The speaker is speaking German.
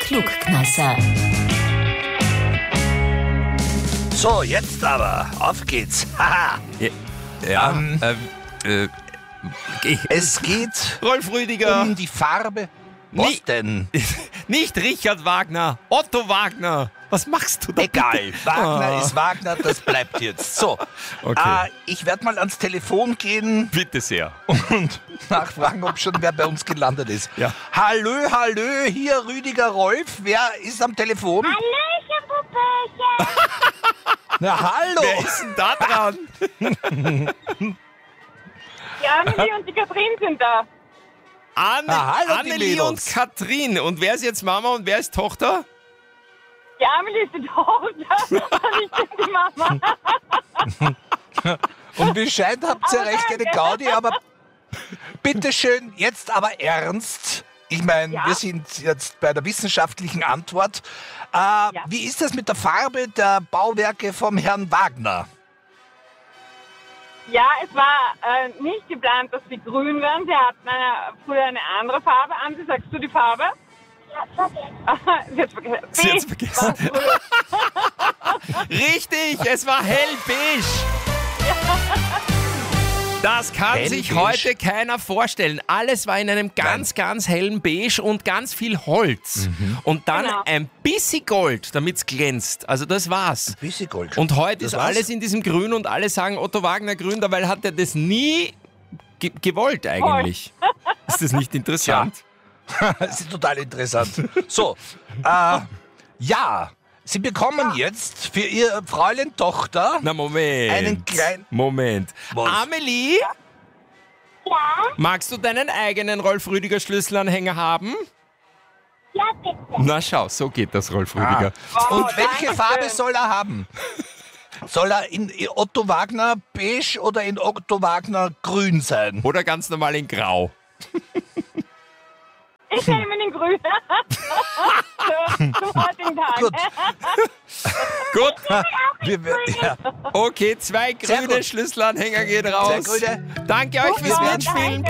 Klugknacker. So, jetzt aber, auf geht's. Haha. Es geht Rolf Rüdiger. um die Farbe. Was denn? Nicht Richard Wagner, Otto Wagner. Was machst du da? Egal, Wagner ist Wagner, das bleibt jetzt. So, Okay. ich werde mal ans Telefon gehen Bitte sehr. und nachfragen, ob schon wer bei uns gelandet ist. Ja. Hallo, hier Rüdiger Rolf. Wer ist am Telefon? Hallöchen, Puppöchen. Na, hallo. Wer ist denn da dran? Die Amelie und die Katrin sind da. Hallo, die Annelie und Mädels. Katrin. Und wer ist jetzt Mama und wer ist Tochter? Die Amelie ist die Tochter und ich bin die Mama. Und wie scheint, habt ihr recht eine Gaudi, aber bitteschön, jetzt aber ernst. Ich meine, Ja? wir sind jetzt bei der wissenschaftlichen Antwort. Wie ist das mit der Farbe der Bauwerke vom Herrn Wagner? Ja, es war nicht geplant, dass sie grün werden. Sie hatten früher eine andere Farbe. Ansi, sagst du die Farbe? Sie hat's vergessen. Sie hat's vergessen. Richtig, es war hellbeige. Das kann sich Hellbeige? heute keiner vorstellen. Alles war in einem ganz, ganz hellen Beige und ganz viel Holz. Und dann Genau. ein bisschen Gold, damit's glänzt. Also das war's. Bisschen Gold. Und heute Das ist war's? alles in diesem Grün und alle sagen Otto Wagner grün, dabei hat er das nie gewollt eigentlich. Ist das nicht interessant? Das ist total interessant. So, ja, Sie bekommen jetzt für Ihr Fräulein Tochter Na Moment. einen kleinen... Moment. Was? Amelie, Ja, magst du deinen eigenen Rolf Rüdiger Schlüsselanhänger haben? ja, bitte. Na schau, so geht das, Rolf Rüdiger. Und welche Dankeschön. Farbe soll er haben? Soll er in Otto Wagner beige oder in Otto Wagner grün sein? Oder ganz normal in Grau. Ich nehme den Grün. Zum heutigen Tag. Gut. Gut, Ja, okay, 2 Sehr grüne gut. Schlüsselanhänger gehen raus. grüne. Danke euch fürs Wir werden- Mitspielen.